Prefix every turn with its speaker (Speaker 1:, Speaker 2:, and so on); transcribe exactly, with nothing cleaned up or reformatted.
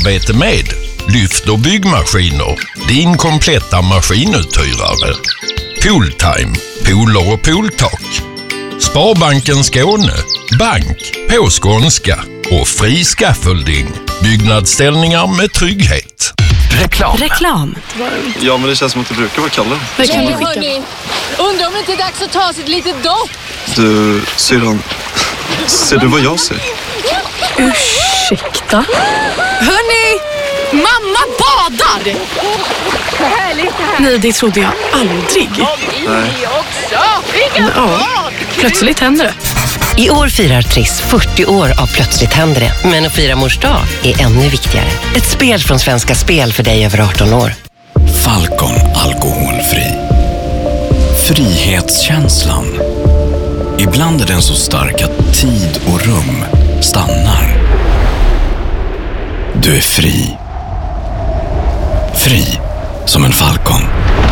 Speaker 1: samarbete med Lyft och byggmaskiner, din kompletta maskinuthyrare. Pooltime, pooler och pooltak. Sparbanken Skåne, bank på skånska och fri scaffolding. Byggnadsställningar med trygghet.
Speaker 2: Reklam.
Speaker 3: Reklam.
Speaker 4: Ja, men det känns som att det brukar vara Kalle.
Speaker 3: Vad kan du skicka?
Speaker 5: Hörni, undrar om det inte är dags att ta sig ett litet dopp.
Speaker 4: Du, syrran, ser du vad jag ser?
Speaker 3: Ursäkta?
Speaker 5: Hörni, mamma badar! Vad härligt det här.
Speaker 3: Nej, det trodde jag aldrig.
Speaker 4: Nej.
Speaker 5: Också. Vilka
Speaker 3: Ja,
Speaker 5: bad!
Speaker 3: plötsligt händer det.
Speaker 6: I år firar Triss fyrtio år av Plötsligt händer det. Men att fira mors dag är ännu viktigare. Ett spel från Svenska Spel för dig över arton år.
Speaker 2: Falcon alkoholfri. Frihetskänslan. Ibland är den så stark att tid och rum stannar. Du är fri. Fri som en falcon.